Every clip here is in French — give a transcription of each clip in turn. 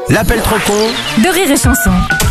L'appel trop con de Rire et Chanson.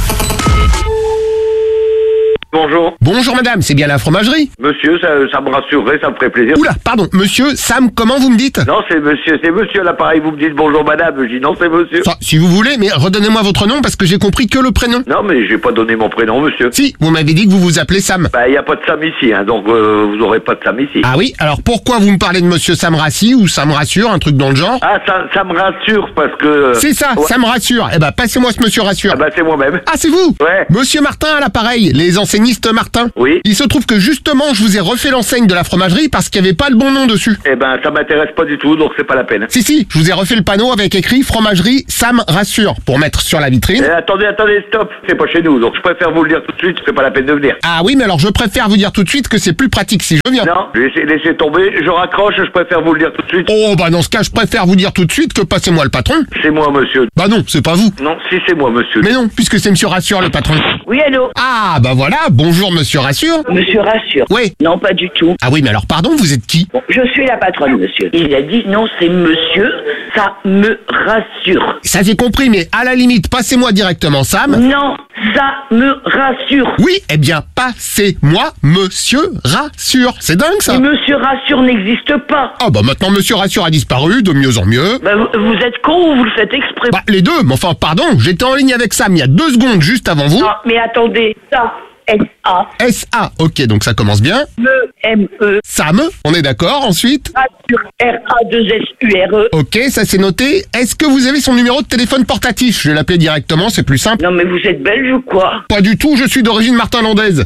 Bonjour. Bonjour madame, c'est bien la fromagerie? Monsieur, ça me rassurerait, ça me ferait plaisir. Oula, pardon, monsieur, Sam, comment vous me dites? Non, c'est monsieur à l'appareil, vous me dites bonjour madame, je dis non, c'est monsieur. Enfin, si vous voulez, mais redonnez-moi votre nom parce que j'ai compris que le prénom. Non, mais j'ai pas donné mon prénom, monsieur. Si, vous m'avez dit que vous vous appelez Sam. Bah, y a pas de Sam ici, hein, donc vous aurez pas de Sam ici. Ah oui, alors pourquoi vous me parlez de monsieur Sam Rassi ou Sam Rassure, un truc dans le genre? Ah, ça me rassure parce que... C'est ça, ouais. ça me rassure. Eh ben, passez-moi ce monsieur Rassure. Ah bah, c'est moi-même. Ah, c'est vous? Ouais. Monsieur Martin à l'appareil, les enseignistes Martin. Oui. Il se trouve que justement, je vous ai refait l'enseigne de la fromagerie parce qu'il n'y avait pas le bon nom dessus. Eh ben, ça m'intéresse pas du tout, donc c'est pas la peine. Si, je vous ai refait le panneau avec écrit fromagerie Sam Rassure pour mettre sur la vitrine. Attendez, stop, c'est pas chez nous, donc je préfère vous le dire tout de suite, c'est pas la peine de venir. Ah oui, mais alors je préfère vous dire tout de suite que c'est plus pratique si je viens. Non, laissez tomber, je raccroche, je préfère vous le dire tout de suite. Oh bah dans ce cas, je préfère vous dire tout de suite que passez-moi le patron. C'est moi, monsieur. Bah non, c'est pas vous. Non, si c'est moi, monsieur. Mais non, puisque c'est monsieur Rassure le patron. Oui, allô? Ah bah voilà, bonjour monsieur Rassure. Monsieur Rassure. Oui. Non, pas du tout. Ah oui, mais alors pardon, vous êtes qui? Bon, je suis la patronne, monsieur. Il a dit non, c'est monsieur, ça me rassure. Ça j'ai compris, mais à la limite, passez-moi directement Sam. Non, ça me rassure. Oui, eh bien passez-moi monsieur Rassure. C'est dingue ça. Et monsieur Rassure n'existe pas. Ah bah maintenant monsieur Rassure a disparu, de mieux en mieux. Bah, vous êtes con ou vous le faites exprès? Bah les deux, mais enfin pardon, j'étais en ligne avec Sam il y a 2 secondes juste avant vous. Non, mais attendez, ça, S-A, S-A, ok, donc ça commence bien. M-E, Sam, on est d'accord, ensuite. Rassure, R-A-2-S-U-R-E. Ok, ça c'est noté. Est-ce que vous avez son numéro de téléphone portatif? Je vais l'appeler directement, c'est plus simple. Non, mais vous êtes belge ou quoi? Pas du tout, je suis d'origine martin-landaise.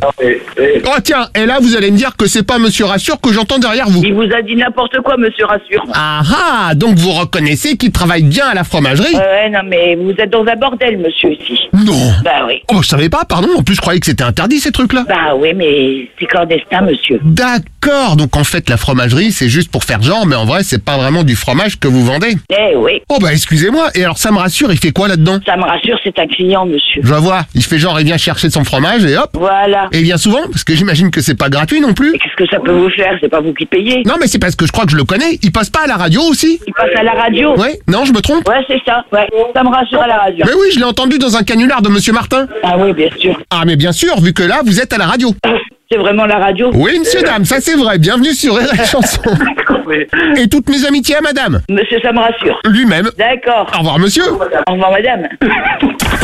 Oh tiens, et là vous allez me dire que c'est pas monsieur Rassure que j'entends derrière vous. Il vous a dit n'importe quoi, monsieur Rassure. Ah, donc vous reconnaissez qu'il travaille bien à la fromagerie? Ouais, non, mais vous êtes dans un bordel, monsieur, ici. Non. Bah oui. Oh, je savais pas, pardon, en plus je croyais que c'était interdit ces trucs-là. Bah oui, mais c'est clandestin, monsieur. D'accord, donc en fait la fromagerie c'est juste pour faire genre, mais en vrai c'est pas vraiment du fromage que vous vendez. Eh oui. Oh bah excusez-moi, et alors ça me rassure, il fait quoi là-dedans? Ça me rassure, c'est un client, monsieur. Je vois, il fait genre il vient chercher son fromage et hop. Voilà. Et il vient souvent, parce que j'imagine que c'est pas gratuit non plus. Et qu'est-ce que ça peut vous faire? C'est pas vous qui payez. Non mais c'est parce que je crois que je le connais, il passe pas à la radio aussi? Il passe à la radio. Ouais, non je me trompe? Ouais, c'est ça. Ouais, ça me rassure à la radio. Mais oui, je l'ai entendu dans un canular de monsieur Martin. Ah oui, bien sûr. Ah mais bien sûr, vu que là vous êtes à la radio. C'est vraiment la radio? Oui monsieur dame, ça c'est vrai, bienvenue sur Rire et Chanson. Et toutes mes amitiés à madame. Monsieur, ça me rassure. Lui-même. D'accord. Au revoir monsieur. Au revoir, madame.